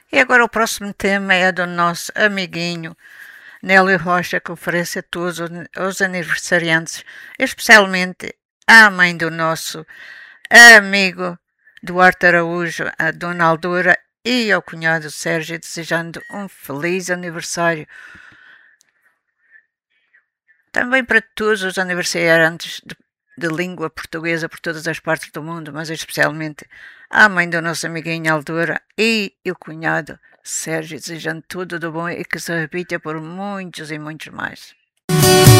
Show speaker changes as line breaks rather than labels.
E agora o próximo tema é do nosso amiguinho Nélio Rocha, que oferece a todos os aniversariantes, especialmente à mãe do nosso amigo Duarte Araújo, a Dona Aldura, e ao cunhado Sérgio, desejando um feliz aniversário. Também para todos os aniversariantes de língua portuguesa por todas as partes do mundo, mas especialmente à mãe do nosso amiguinho Aldura e o cunhado Sérgio, desejando tudo do bom e que se repita por muitos e muitos mais.